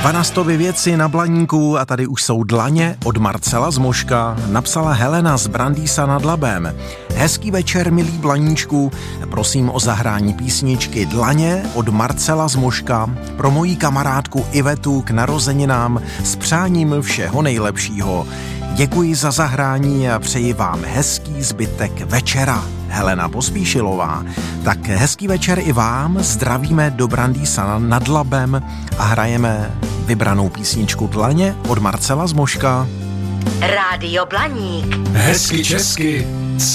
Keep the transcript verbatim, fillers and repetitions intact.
Vanastovy věci na Blaníku a tady už jsou Dlaně od Marcela Zmoška, napsala Helena z Brandýsa nad Labem. Hezký večer, milí Blaníčku, prosím o zahrání písničky Dlaně od Marcela Zmoška pro moji kamarádku Ivetu k narozeninám s přáním všeho nejlepšího. Děkuji za zahrání a přeji vám hezký zbytek večera. Helena Pospíšilová. Tak hezký večer i vám, zdravíme do Brandýsa nad Labem a hrajeme vybranou písničku Dlaně od Marcela Zmoška. Rádio Blaník. Hezky česky.